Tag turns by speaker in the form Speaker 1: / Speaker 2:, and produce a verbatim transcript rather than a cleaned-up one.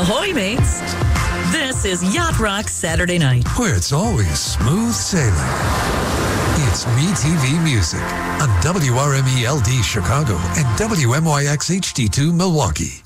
Speaker 1: Ahoy, mates. This is Yacht Rock Saturday Night,
Speaker 2: where it's always smooth sailing. It's MeTV Music on W R M E L D Chicago and W M Y X H D two Milwaukee.